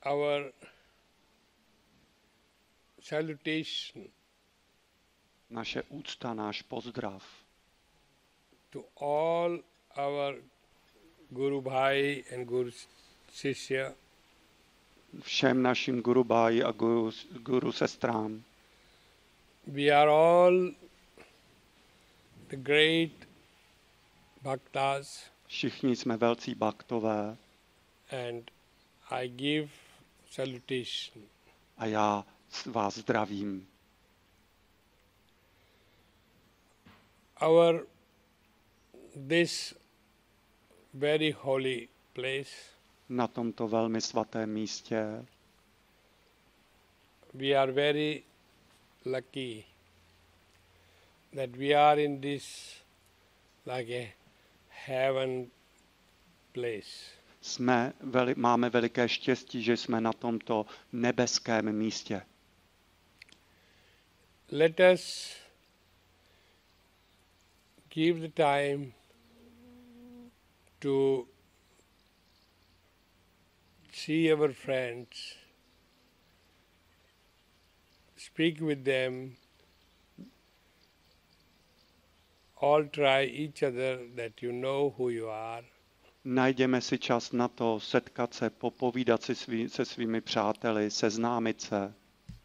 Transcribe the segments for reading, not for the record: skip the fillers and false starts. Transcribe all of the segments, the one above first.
our salutation naše úcta, náš pozdrav to all our Guru Bhai and Guru Shishya, všem našim Guru Bhai a Guru sestrám. we are all the great bhaktas, Všichni jsme velcí baktové and I give salutation. a já vás zdravím. This very holy place, Na tomto velmi svatém místě we are very lucky that we are in this like a heaven place. Máme veliké štěstí, že jsme na tomto nebeském místě. Let us give the time to see our friends, speak with them, all try each other that you know who you are. Najdeme si čas na to setkat se, popovídat si se svými přáteli, seznámit se.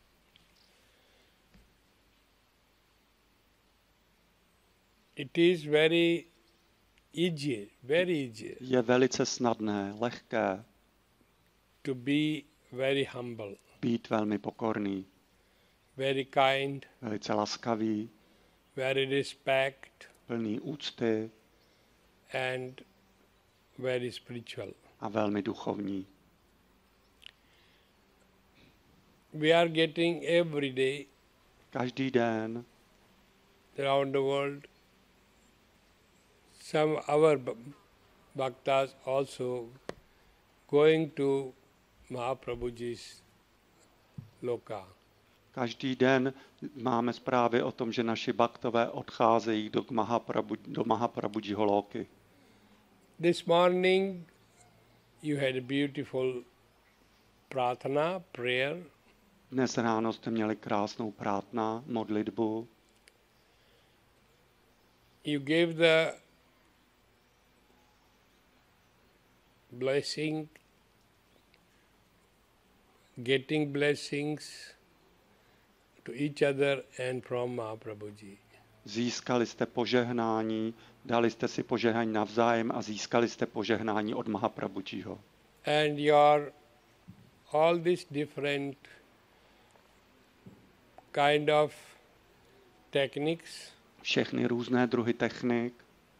It is very easy Je velice snadné, lehké to be very humble, být velmi pokorný, very kind, velice laskavý, very respect, plný úcty and very spiritual. a velmi duchovní. We are getting every day Každý den around the world some our bhaktas also going to Mahaprabhuji's loka. Každý den máme zprávy o tom, že naši baktové odcházejí do Mahaprabhujiho loky. This morning you had a beautiful pratana, prayer. Dnes ráno jste měli krásnou prátna, modlitbu. You gave the blessing, getting blessings to each other and from Mahaprabhuji. Získali jste požehnání, dali jste si požehnání navzájem a získali jste požehnání od Mahaprabhujiho. And your all these different kind of techniques, Všechny různé druhy technik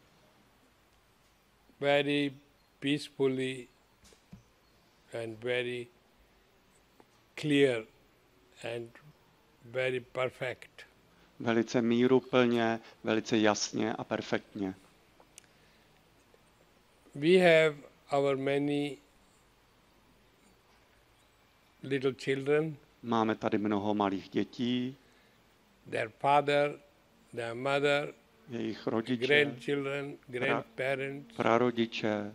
very peacefully and very clear and very perfect. velice míruplně, velice jasně a perfektně. We have our many little children, Máme tady mnoho malých dětí, their father, their mother, jejich rodiče, grandchildren, grandparents. prarodiče.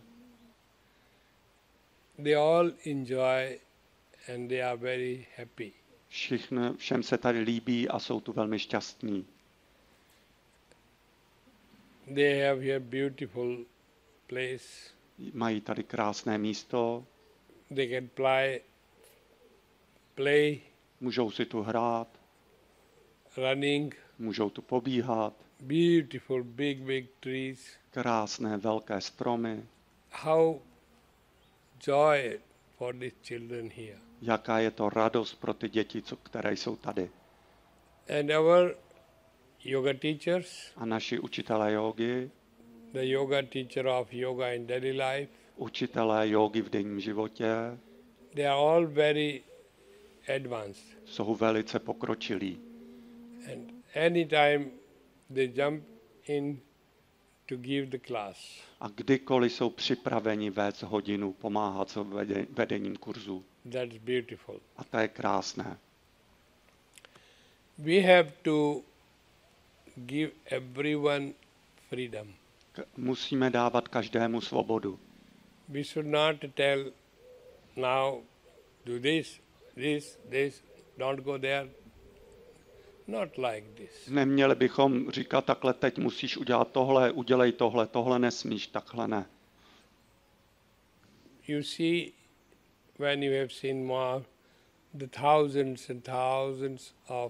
They all enjoy and they are very happy. Všem se tady líbí a jsou tu velmi šťastní. They have here beautiful place. Mají tady krásné místo, They can play, můžou si tu hrát, running, můžou tu pobíhat, beautiful big trees. krásné velké stromy. How joy for these children here. Jaká je to radost pro ty děti, které jsou tady. And our yoga teachers, A naši učitelé jógy, the yoga teacher of yoga in daily life, učitelé jógy v denním životě, they are all very advanced. jsou velice pokročilí. And anytime they jump in to give the class. A kdykoliv jsou připraveni vést hodinu, pomáhat s vedením kurzu. That's beautiful. A to je krásné. We have to give everyone freedom. Musíme dávat každému svobodu. We should not tell now do this, don't go there. Not like this. Neměli bychom říkat takhle, teď musíš udělat tohle, udělej tohle, tohle nesmíš, takhle ne. You see, when you have seen more, the thousands and thousands of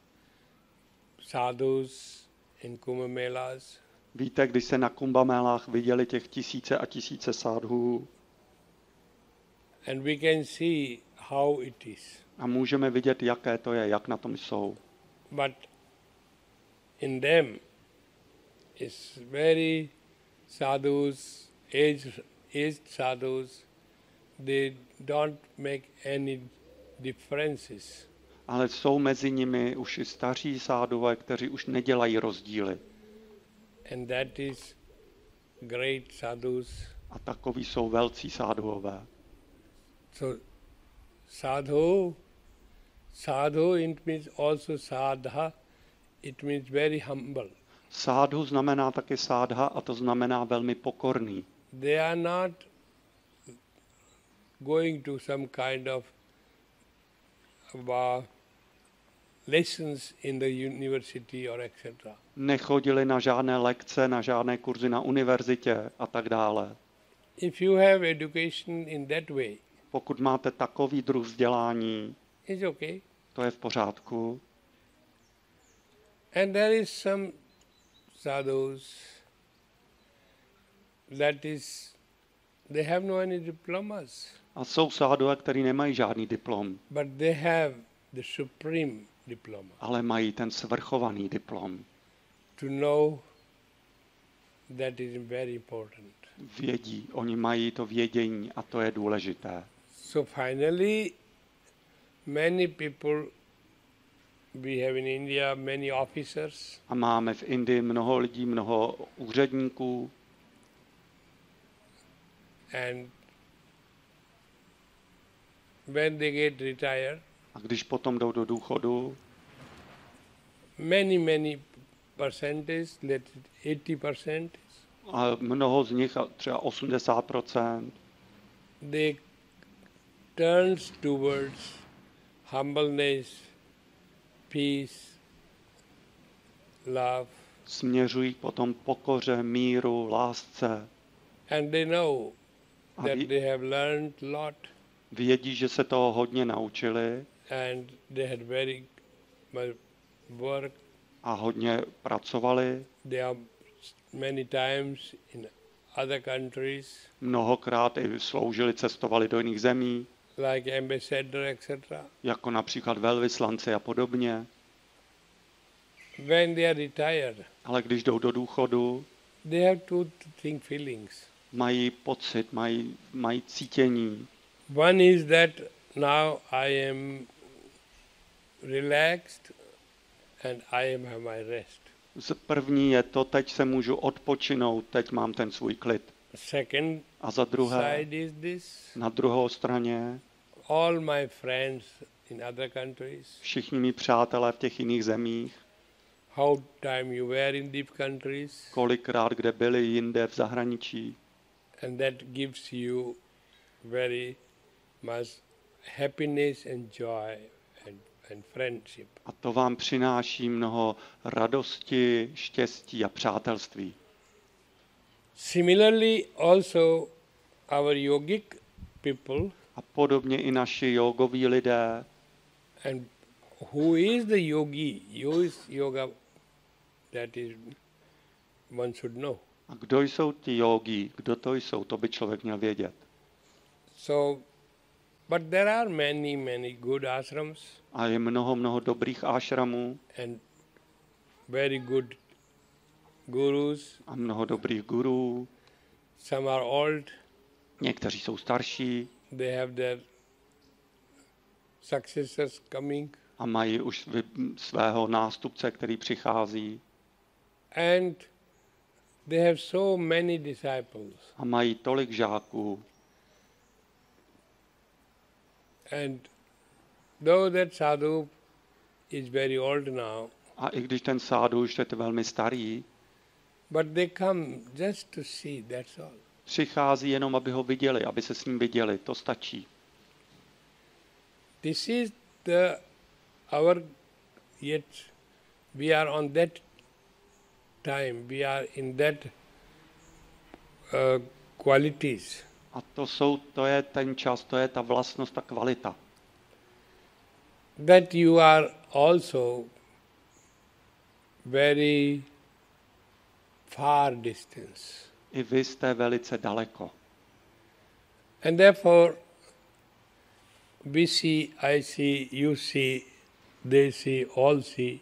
sadhus in Kumbh Melas, Víte, když se na Kumbhamelách viděli těch tisíce a tisíce sádhů and we can see how it is. a můžeme vidět, jaké to je, jak na tom jsou. But in them is very sadhus, aged sadhus, they don't make any differences. Ale jsou mezi nimi už i staří sádhové, kteří už nedělají rozdíly. And that is great sadhus. A takoví jsou velcí sádhové. So sadhu it means also sadha, it means very humble. Sádhu znamená taky sádha a to znamená velmi pokorný. They are not going to some kind of lessons in the university or etc. Nechodili na žádné lekce, na žádné kurzy na univerzitě a tak dále. If you have education in that way, Pokud máte takový druh vzdělání, it's okay. to je v pořádku. And there is some sadhus that is, they have no any diplomas, A jsou sádhové, kteří nemají žádný diplom, but they have the supreme diploma ale mají ten svrchovaný diplom. to know that is very important. Vědí, oni mají to vědění a to je důležité. So finally, many people, we have in India many officers, A máme v Indii mnoho lidí, mnoho úředníků and when they get retired, a když potom jdou do důchodu, many percentage, let it 80%, a mnoho z nich, a třeba 80%, they turns towards humbleness, peace, love, směřují potom pokoře, míru, lásce. and they know A that they have learned a lot vědí, že se toho hodně naučili and they had very much work. a hodně pracovali. They are many times in other countries, Mnohokrát i sloužili, cestovali do jiných zemí, like ambassador, etc. jako například velvyslanci a podobně. When they are retired, Ale když jdou do důchodu, they have two feelings. mají pocit, mají cítění. One is that now I am relaxed and I have my rest. První je to, teď se můžu odpočinout, teď mám ten svůj klid. Second A za druhé, side is this, na druhou straně, all my friends in other countries, všichni mý přátelé v těch jiných zemích, how time you were in these countries, kolikrát kde byli jinde v zahraničí. and that gives you very much happiness and joy and friendship. A to vám přináší mnoho radosti, štěstí a přátelství. Similarly, also our yogic people, A podobně i naši jogoví lidé. and who is the yogi? Who is yoga? That is, one should know. A kdo jsou ti jogi? Kdo to jsou? To by člověk měl vědět. So, but there are many good ashrams A je mnoho dobrých ášramů and very good gurus. a mnoho dobrých gurů. Some are old, Někteří jsou starší they have their successors coming, a mají už svého nástupce, který přichází. and they have so many disciples. A mají tolik žáků. And though that sadhu is very old now, A i když ten sádu už je velmi starý, but they come just to see, that's all. přichází jenom, aby ho viděli, aby se s ním viděli. To stačí. This is our, yet we are on that time, we are in that qualities. A to je ten čas, to je ta vlastnost, ta kvalita. That you are also very far distance. I vy jste velice daleko. And therefore, we see, I see, you see, they see, all see.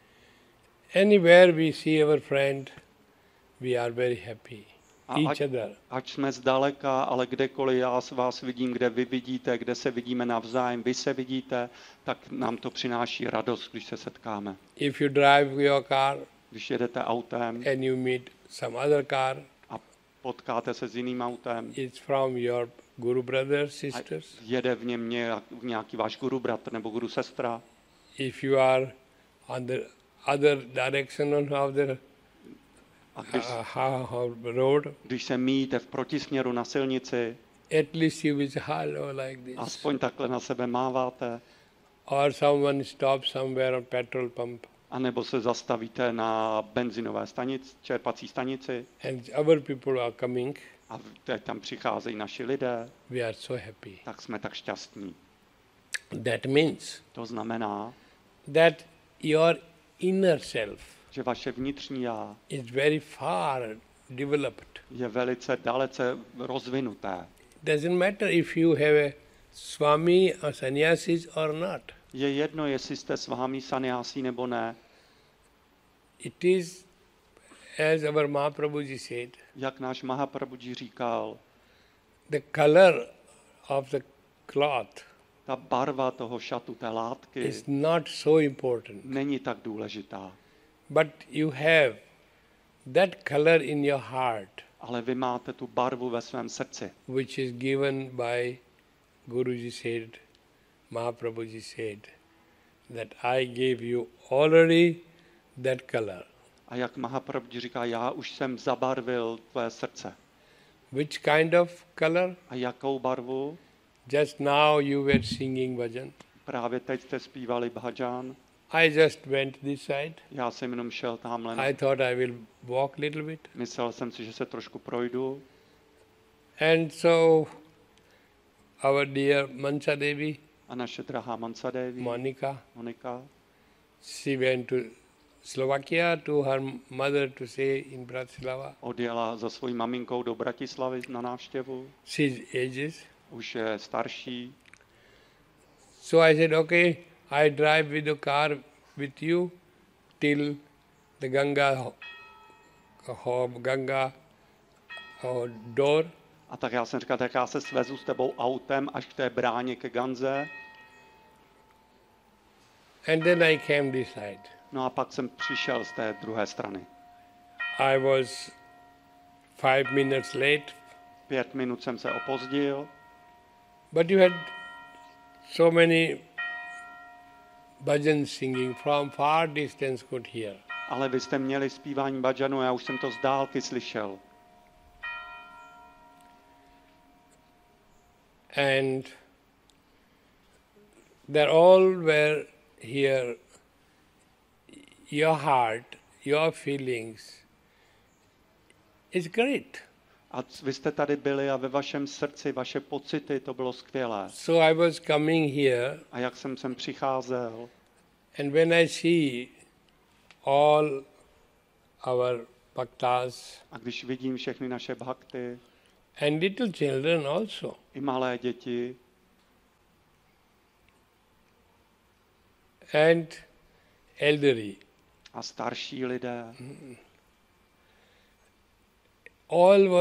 Anywhere we see our friend, we are very happy. Each other. Ať jsme zdaleka, ale kdekoliv já vás vidím, kde vy vidíte, kde se vidíme navzájem, vy se vidíte, tak nám to přináší radost, když se setkáme. If you drive your car Když jedete autem and you meet some other car, a potkáte se s jiným autem, it's from your Guru brothers, a sisters. jede v něm nějaký váš guru bratr nebo guru sestra, If you are on the other direction of the a road, když se míjíte v protisměru na silnici, at least you will say hello like this. aspoň takhle na sebe máváte, Or someone stops somewhere on petrol pump anebo se zastavíte na benzinové stanici, čerpací stanici and other people are coming, a teď tam přicházejí naši lidé, we are so happy. tak jsme tak šťastní. That means To znamená, that your inner self že vaše vnitřní já is very far developed. je velice dalece rozvinuté. Doesn't matter if you have a Swami or sannyasis or not. Je jedno, jestli jste svámí sannyásí nebo ne. It is, as our Mahaprabhuji said, Jak náš Mahaprabhuji říkal, the color of the cloth ta barva toho šatu, té látky, is not so important. není tak důležitá. But you have that color in your heart, Ale vy máte tu barvu ve svém srdci, which is given by Guruji said, Mahaprabhuji said, that I gave you already that color. a jak Mahaprabhuji říká, já už jsem zabarvil tvé srdce. Which kind of color? A jakou barvu? Just now you were singing bhajan. Právě teď jste zpívali bhajan. I just went this side. Já jsem jenom šel tamhle. I thought I will walk little bit. Myslel jsem si, že se trošku projdu. And so our dear Mansa Devi, A naše drahá Mansa Devi, Monika, she went to Slovakia to her mother to stay in Bratislava. odjela za svojí maminkou do Bratislavy na návštěvu. She's ages. Už je starší. So I said, okay, I drive with the car with you till the Ganga door. A tak já jsem říkal, tak já se svezu s tebou autem až k té bráně ke Ganze. And then I came this side. No a pak jsem přišel z té druhé strany. I was 5 minutes late. 5 minut jsem se opozdil. But you had so many bhajans singing from far distance could hear. Ale vy jste měli zpívání bhajanu a já už jsem to z dálky slyšel. And they all were here. Your heart, your feelings is great. A vy jste tady byli a ve vašem srdci, vaše pocity, to bylo skvělé. So I was coming here, A jak jsem sem přicházel, and when I see all our bhaktas a když vidím všechny naše bhakty, and little children also, i malé děti, and elderly, a starší lidé, all were